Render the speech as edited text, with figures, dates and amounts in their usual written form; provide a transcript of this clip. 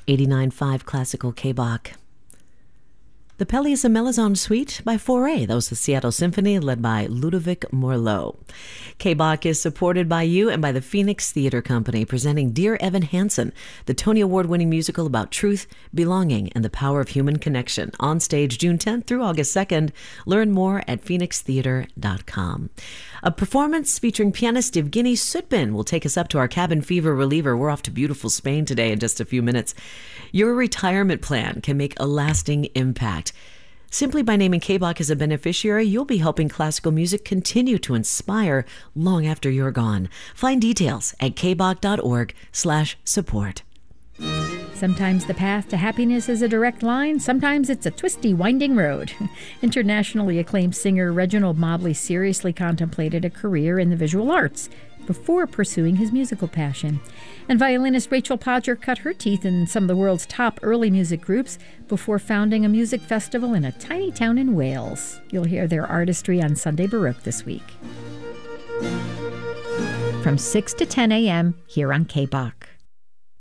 89.5 Classical K-Bach. The Pelléas and Melanson Suite by Fauré. That was the Seattle Symphony led by Ludovic Morlot. K-Bach is supported by you and by the Phoenix Theater Company, presenting Dear Evan Hansen, the Tony Award-winning musical about truth, belonging, and the power of human connection. On stage June 10th through August 2nd. Learn more at phoenixtheater.com. A performance featuring pianist Evgeny Sutbin will take us up to our cabin fever reliever. We're off to beautiful Spain today in just a few minutes. Your retirement plan can make a lasting impact. Simply by naming K-Bach as a beneficiary, you'll be helping classical music continue to inspire long after you're gone. Find details at kbach.org/support. Sometimes the path to happiness is a direct line. Sometimes it's a twisty, winding road. Internationally acclaimed singer Reginald Mobley seriously contemplated a career in the visual arts before pursuing his musical passion. And violinist Rachel Podger cut her teeth in some of the world's top early music groups before founding a music festival in a tiny town in Wales. You'll hear their artistry on Sunday Baroque this week. From 6 to 10 a.m. here on K-Bach.